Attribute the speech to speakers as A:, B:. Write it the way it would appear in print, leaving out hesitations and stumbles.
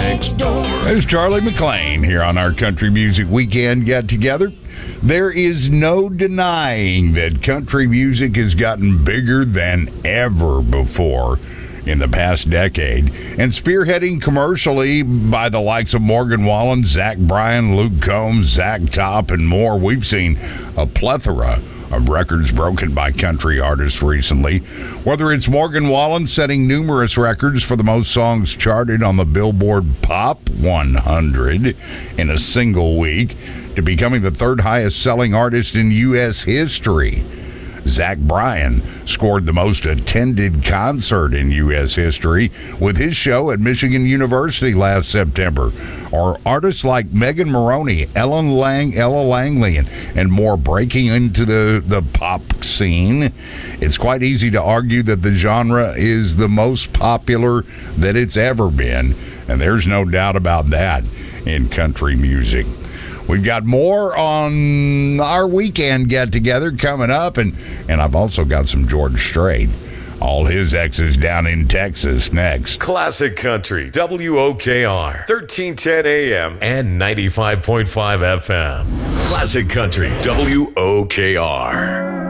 A: next door.
B: There's Charlie McClain here on our Country Music Weekend Get Together. There is no denying that country music has gotten bigger than ever before in the past decade, and spearheading commercially by the likes of Morgan Wallen, Zach Bryan, Luke Combs, Zach Top, and more. We've seen a plethora of records broken by country artists recently, whether it's Morgan Wallen setting numerous records for the most songs charted on the Billboard Pop 100 in a single week, to becoming the third highest selling artist in U.S. history. Zach Bryan scored the most attended concert in U.S. history with his show at Michigan University last September. Or artists like Megan Maroney, Ella Langley, and more breaking into the pop scene. It's quite easy to argue that the genre is the most popular that it's ever been, and there's no doubt about that in country music. We've got more on our weekend get-together coming up, and I've also got some George Strait, all his exes down in Texas, next.
C: Classic Country, WOKR, 1310 AM and 95.5 FM. Classic Country, WOKR.